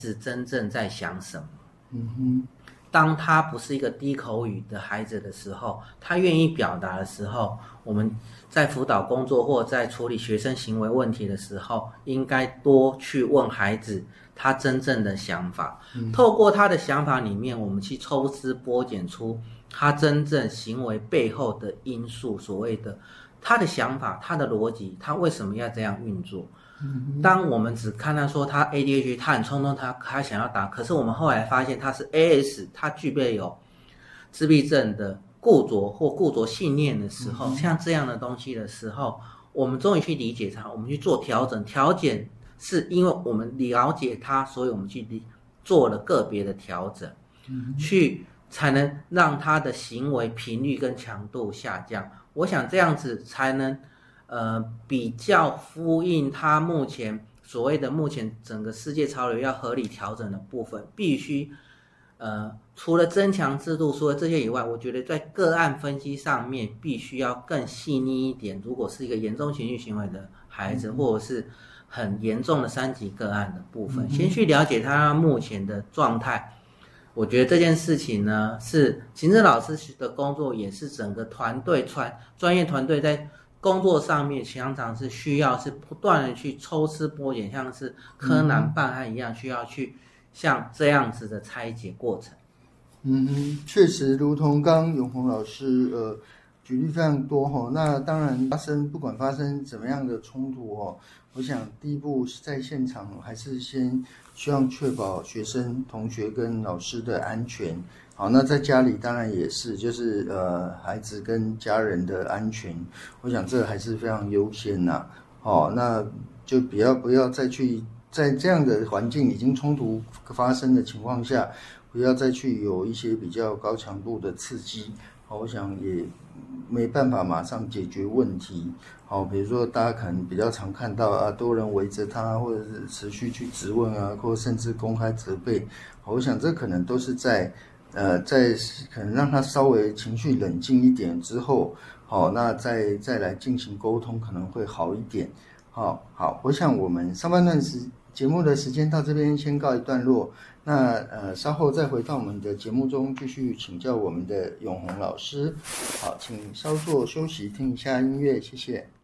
子真正在想什么。 嗯哼， 当他不是一个低口语的孩子的时候，他愿意表达的时候，我们在辅导工作或在处理学生行为问题的时候，应该多去问孩子他真正的想法。透过他的想法里面，我们去抽丝剥茧出他真正行为背后的因素，所谓的他的想法、他的逻辑，他为什么要这样运作。当我们只看他说他 ADHD， 他很冲动，他想要打，可是我们后来发现他是 AS， 他具备有自闭症的固着或固着信念的时候，像这样的东西的时候，我们终于去理解他，我们去做调整。调整是因为我们了解他，所以我们去做了个别的调整，去才能让他的行为频率跟强度下降。我想这样子才能比较呼应他目前所谓的目前整个世界潮流要合理调整的部分，必须除了增强制度，除了这些以外，我觉得在个案分析上面必须要更细腻一点。如果是一个严重情绪行为的孩子，或者是很严重的3级个案的部分，先去了解他目前的状态。我觉得这件事情呢，是行政老师的工作，也是整个团队专业团队在工作上面常常是需要是不断的去抽丝剥茧，像是柯南办案一样，需要去像这样子的拆解过程。 确实，如同刚刚永宏老师举例非常多哈。那当然不管发生怎么样的冲突哈，我想第一步是在现场还是先希望确保学生、同学跟老师的安全。好，那在家里当然也是，就是孩子跟家人的安全，我想这还是非常优先呐。好，那就不要再去在这样的环境已经冲突发生的情况下，不要再去有一些比较高强度的刺激。好，我想也没办法马上解决问题。好，比如说大家可能比较常看到多人围着他，或者是持续去质问或甚至公开责备。好，我想这可能都是在可能让他稍微情绪冷静一点之后，好，那再来进行沟通可能会好一点。好，我想我们上半段节目的时间到这边先告一段落。那稍后再回到我们的节目中继续请教我们的永宏老师。好，请稍作休息，听一下音乐，谢谢。